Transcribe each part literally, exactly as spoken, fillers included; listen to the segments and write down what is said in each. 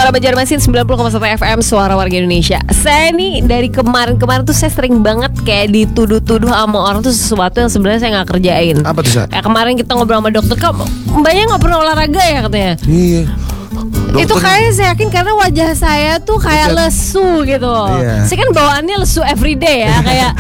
Banjarmasin sembilan puluh koma satu F M Suara Warga Indonesia. Saya nih dari kemarin-kemarin tuh saya sering banget kayak dituduh-tuduh sama orang tuh sesuatu yang sebenarnya saya nggak kerjain. Apa tuh, Sa? Kayak kemarin kita ngobrol sama dokter, kamu mbaknya nggak pernah olahraga ya katanya. Iya. Dokter. Itu kayak saya yakin karena wajah saya tuh kayak Bukan. lesu gitu. Iya. Saya kan bawaannya lesu everyday ya, kayak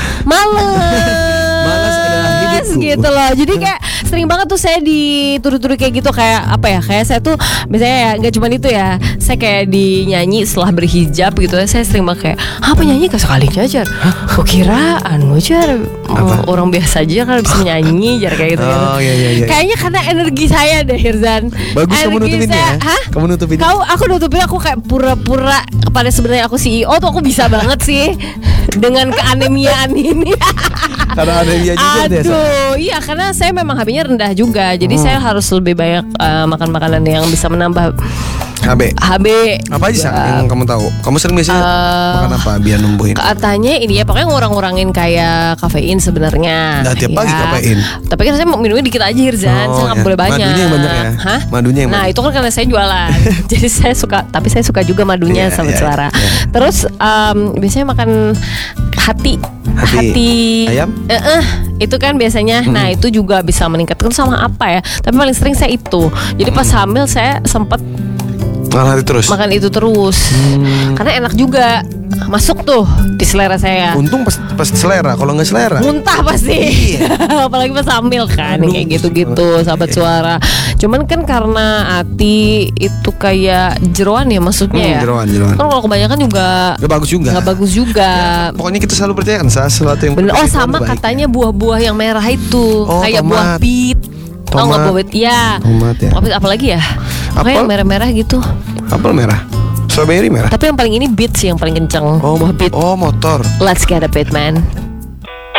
males. Malas adalah hidupku. Gitu loh. Jadi kayak sering banget tuh saya dituduh-tuduh kayak gitu, kayak apa ya? Kayak saya tuh biasanya ya nggak cuma itu ya. Saya kayak dinyanyi setelah berhijab gitu. Saya sering banget kayak, apa nyanyi sekalinya Jar? Kok kira anu Jar? Apa? Orang biasa aja kan bisa nyanyi Jar kayak gitu. Oh, iya, iya, iya. Kayaknya karena energi saya deh Hirzan. Bagus kamu Energi nutupinnya saya- ya. Hah? Kamu nutupinnya. Kau aku nutupin aku kayak pura-pura kepada sebenarnya aku C E O tuh aku bisa banget sih dengan keanemiaan ini. Karena ada dia juga deh. Sa. Aduh, iya karena saya memang H B-nya rendah juga. Jadi Hmm. saya harus lebih banyak uh, makan makanan yang bisa menambah H B. H B. Apa aja Sa, yang kamu tahu? Kamu sering biasanya Uh, makan apa biar numbuhin? Katanya ini ya pokoknya ngurang-ngurangin kayak kafein sebenarnya. Nah, tiap pagi Ya. kafein. Tapi kan saya minumnya dikit aja Hirzan, Oh, saya nggak ya. boleh banyak. Madunya yang banyak ya? Hah? Madunya yang Nah banyak. itu kan karena saya jualan. Jadi saya suka, tapi saya suka juga madunya Iya, sama iya, suara. iya. Terus um, biasanya makan hati. Hati ayam? Eh, eh, itu kan biasanya. Hmm. Nah itu juga bisa meningkatkan sama apa ya? Tapi paling sering saya itu. Jadi pas hamil saya sempat Makan hati terus. makan itu terus. Hmm. Karena enak juga, masuk tuh di selera saya. Untung pas pas selera. Kalau nggak selera, Muntah pasti. Apalagi pas hamil kan. Aduh. Kayak gitu-gitu sahabat suara. Cuman kan karena hati itu kayak jeroan ya maksudnya Hmm, ya. jeroan, jeroan. Kan kalau kebanyakan juga Gak bagus juga. nggak bagus juga. Pokoknya kita selalu percaya kan Sa, sesuatu yang Bener. Oh itu sama baik. katanya buah-buah yang merah itu Oh, kayak tomat. buah pit. Tahu nggak Tomat. buah pit? Ya. Tomat ya. Apa, apa lagi ya? Pokoknya yang Apel? merah-merah gitu. Apel merah. Strawberry merah. Tapi yang paling ini beet sih yang paling kenceng. Oh, Buah pit. oh motor. Let's get a bit man.